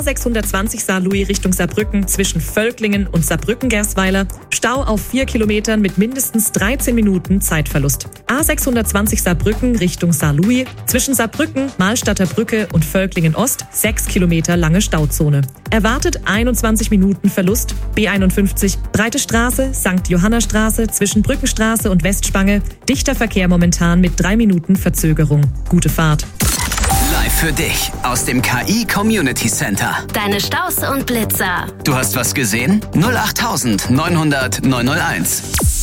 A620 Saarlouis Richtung Saarbrücken zwischen Völklingen und Saarbrücken-Gersweiler. Stau auf 4 Kilometern mit mindestens 13 Minuten Zeitverlust. A620 Saarbrücken Richtung Saarlouis zwischen Saarbrücken, Mahlstadter Brücke und Völklingen Ost 6 Kilometer lange Stauzone. Erwartet 21 Minuten Verlust. B51 Breite Straße, St. Johanna Straße zwischen Brückenstraße und Westspange. Dichter Verkehr momentan mit 3 Minuten Verzögerung. Gute Fahrt. Live für dich aus dem KI Community Center. Deine Staus und Blitzer. Du hast was gesehen? 08900 901.